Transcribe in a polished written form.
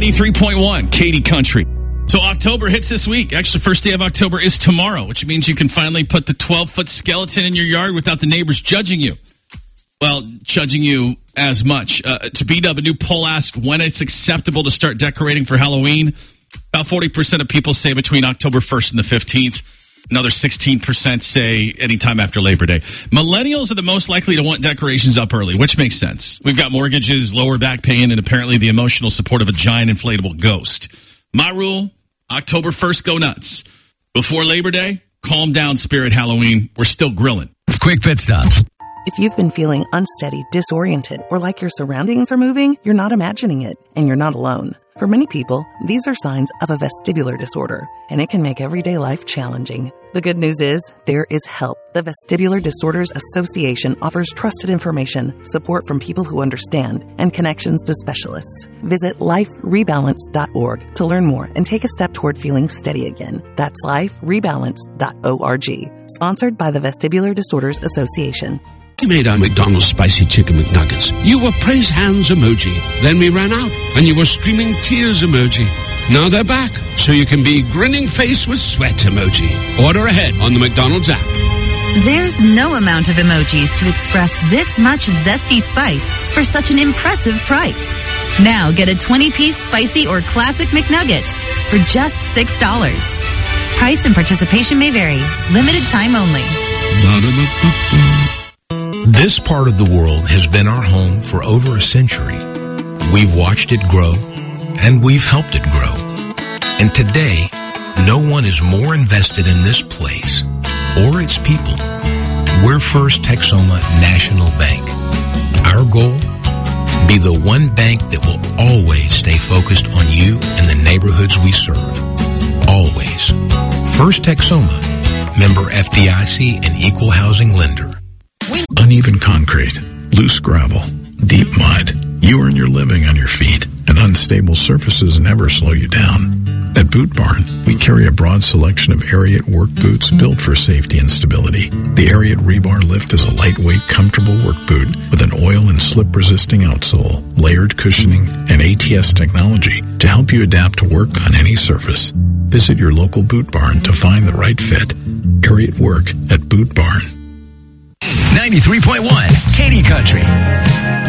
93.1 Katy Country. So October hits this week. Actually, first day of October is tomorrow, which means you can finally put the 12-foot skeleton in your yard without the neighbors judging you. Well, judging you as much. To B-Dub, a new poll asked when it's acceptable to start decorating for Halloween. About 40% of people say between October 1st and the 15th. Another 16% say anytime after Labor Day. Millennials are the most likely to want decorations up early, which makes sense. We've got mortgages, lower back pain, and apparently the emotional support of a giant inflatable ghost. My rule, October 1st, go nuts. Before Labor Day, calm down, Spirit Halloween. We're still grilling. Quick pit stop. If you've been feeling unsteady, disoriented, or like your surroundings are moving, you're not imagining it, and you're not alone. For many people, these are signs of a vestibular disorder, and it can make everyday life challenging. The good news is, there is help. The Vestibular Disorders Association offers trusted information, support from people who understand, and connections to specialists. Visit liferebalance.org to learn more and take a step toward feeling steady again. That's liferebalance.org. Sponsored by the Vestibular Disorders Association. We made our McDonald's Spicy Chicken McNuggets. You were praise hands emoji. Then we ran out, and you were streaming tears emoji. Now they're back, so you can be grinning face with sweat emoji. Order ahead on the McDonald's app. There's no amount of emojis to express this much zesty spice for such an impressive price. Now get a 20-piece spicy or classic McNuggets for just $6. Price and participation may vary. Limited time only. This part of the world has been our home for over a century. We've watched it grow, and we've helped it grow. And today, no one is more invested in this place or its people. We're First Texoma National Bank. Our goal? Be the one bank that will always stay focused on you and the neighborhoods we serve. Always. First Texoma, member FDIC and equal housing lender. Uneven concrete, loose gravel, deep mud. You earn your living on your feet, and unstable surfaces never slow you down. At Boot Barn, we carry a broad selection of Ariat work boots built for safety and stability. The Ariat Rebar Lift is a lightweight, comfortable work boot with an oil and slip-resisting outsole, layered cushioning, and ATS technology to help you adapt to work on any surface. Visit your local Boot Barn to find the right fit. Ariat Work at Boot Barn. 93.1 Katy Country.